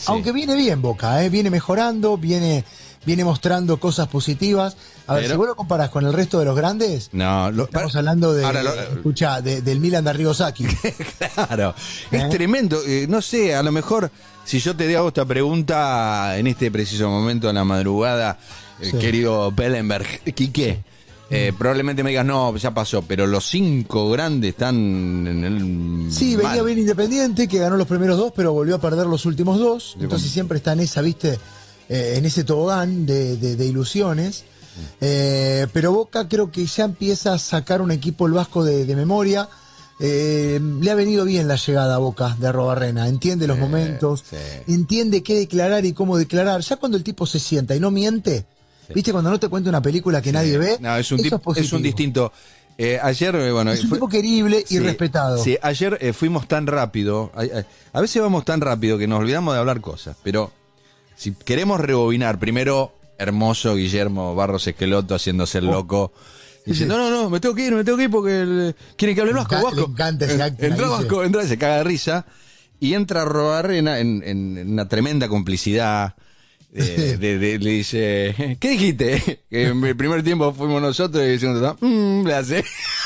Aunque viene bien Boca, viene mejorando, viene mostrando cosas positivas. A ver, si vos lo comparás con el resto de los grandes, estamos hablando de, del Milan de Arrigo Sacchi. Claro, es tremendo. No sé, a lo mejor, si yo te hago esta pregunta en este preciso momento, en la madrugada, querido Pellenberg, Quique, probablemente me digas, no, ya pasó, pero los 5 grandes están en el... Sí, venía bien Independiente, que ganó los primeros 2, pero volvió a perder los últimos 2. Entonces siempre está en esa, ¿viste? En ese tobogán de ilusiones. Pero Boca creo que ya empieza a sacar un equipo el Vasco de memoria. Le ha venido bien la llegada a Boca de Arrobarrena. Entiende los momentos, entiende qué declarar y cómo declarar. Ya cuando el tipo se sienta y no miente, ¿viste? Cuando no te cuenta una película que nadie ve, no, es un distinto. Ayer, es un tipo querible y respetado. Sí, ayer fuimos tan rápido. A veces vamos tan rápido que nos olvidamos de hablar cosas, pero si queremos rebobinar, primero, hermoso Guillermo Barros Esqueloto haciéndose el loco. Dice, no, me tengo que ir porque quieren que hable el Vasco. Le encanta ese acto. Entra Vasco, se caga de risa. Y entra Arrobarrena en una tremenda complicidad. Le dice, ¿qué dijiste? Que en el primer tiempo fuimos nosotros y diciendo, le hace.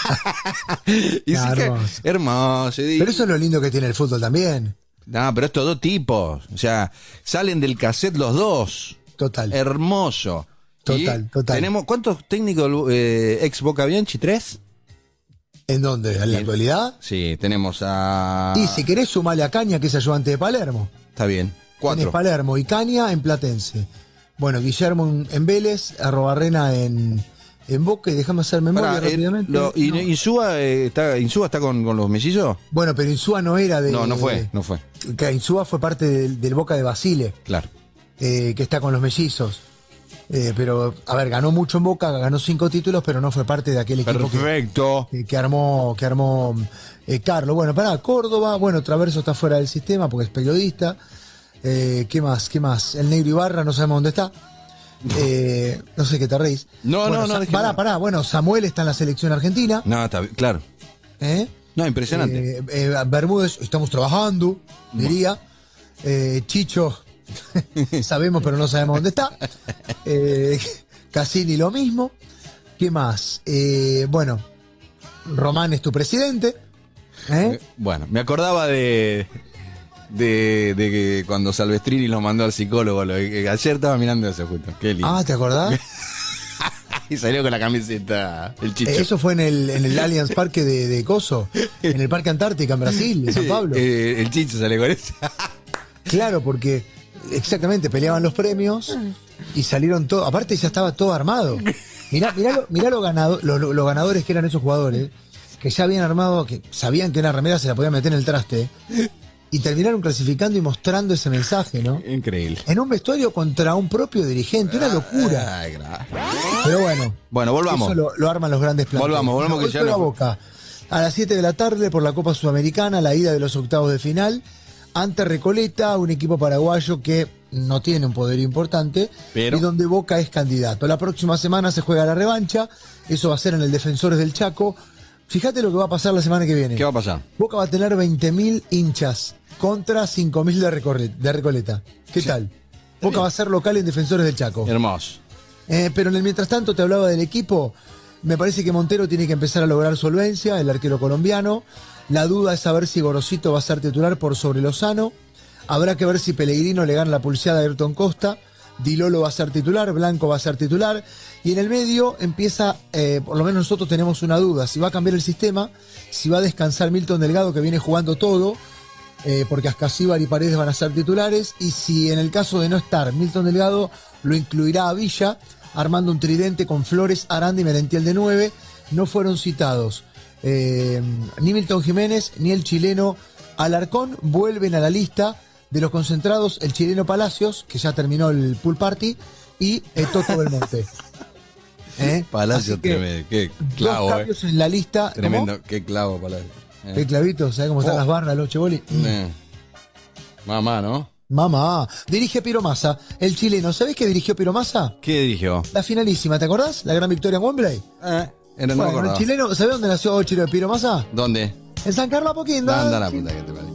Y hermoso. Pero eso es lo lindo que tiene el fútbol también. No, pero estos dos tipos, o sea, salen del cassette los dos. Total. Hermoso. Total. Tenemos, ¿cuántos técnicos ex Boca Bianchi? ¿3? ¿En dónde? ¿En la actualidad? Sí, tenemos a... Y si querés sumarle a Caña, que es ayudante de Palermo. Está bien. 4. Tenés Palermo y Caña en Platense. Bueno, Guillermo en Vélez, Arrobarrena en Boca, y déjame hacer memoria rápidamente. ¿Insúa está con los mellizos? Bueno, pero Insúa no era de... No fue. Insúa fue parte del Boca de Basile. Claro. Que está con los mellizos. Pero, a ver, ganó mucho en Boca, ganó 5 títulos, pero no fue parte de aquel equipo que armó Carlos. Bueno, Córdoba, Traverso está fuera del sistema porque es periodista. ¿Qué más? El Negro Ibarra, no sabemos dónde está. No sé qué te reís. No. Pará. Bueno, Samuel está en la selección argentina. No, está bien, claro. No, impresionante. Bermúdez, estamos trabajando, diría. Chicho, sabemos, pero no sabemos dónde está. Cassini lo mismo. ¿Qué más? Román es tu presidente. Bueno, me acordaba de que cuando Salvestrini lo mandó al psicólogo, ayer estaba mirando eso justo. Qué lindo. Ah, ¿te acordás? Y salió con la camiseta el Chicho. Eso fue en el Allianz Parque de Coso, en el Parque Antártica en Brasil, en San Pablo. El Chicho salió con eso. Claro, porque exactamente peleaban los premios y salieron todos. Aparte ya estaba todo armado. Mirá los ganadores que eran esos jugadores, que ya habían armado, que sabían que una remera se la podían meter en el traste. Y terminaron clasificando y mostrando ese mensaje, ¿no? Increíble. En un vestuario contra un propio dirigente, una locura. Pero bueno. Bueno, volvamos. Eso lo arman los grandes planes. Volvamos que ya no... Boca. A las 7 de la tarde por la Copa Sudamericana, la ida de los octavos de final, ante Recoleta, un equipo paraguayo que no tiene un poder importante, y donde Boca es candidato. La próxima semana se juega la revancha, eso va a ser en el Defensores del Chaco. Fíjate lo que va a pasar la semana que viene. ¿Qué va a pasar? Boca va a tener 20.000 hinchas contra 5.000 de Recoleta. ¿Qué tal? Boca va a ser local en Defensores del Chaco. Hermoso. Pero en el mientras tanto te hablaba del equipo. Me parece que Montero tiene que empezar a lograr solvencia, el arquero colombiano. La duda es saber si Gorosito va a ser titular por sobre Lozano. Habrá que ver si Pellegrino le gana la pulseada a Ayrton Costa. Di Lolo va a ser titular, Blanco va a ser titular. Y en el medio empieza, por lo menos nosotros tenemos una duda, si va a cambiar el sistema, si va a descansar Milton Delgado, que viene jugando todo, porque Ascasíbar y Paredes van a ser titulares, y si en el caso de no estar Milton Delgado, lo incluirá a Villa, armando un tridente con Flores, Aranda y Merentiel de 9. No fueron citados ni Milton Jiménez ni el chileno Alarcón. Vuelven a la lista de los concentrados el chileno Palacios, que ya terminó el pool party, y Toto Belmonte. Palacios, tremendo. Qué clavo. Dos cambios en la lista. Tremendo, ¿cómo? Qué clavo, Palacios. Qué clavito, ¿sabes cómo están las barras, los cheboli? Mamá, ¿no? Mamá. Dirige Piero Massa, el chileno. ¿Sabés qué dirigió Piero Massa? ¿Qué dirigió? La finalísima, ¿te acordás? La gran victoria en Wembley. No el chileno, ¿sabés dónde nació Piero Massa? ¿Dónde? En San Carlos Apoquindo. Anda la puta que te parió.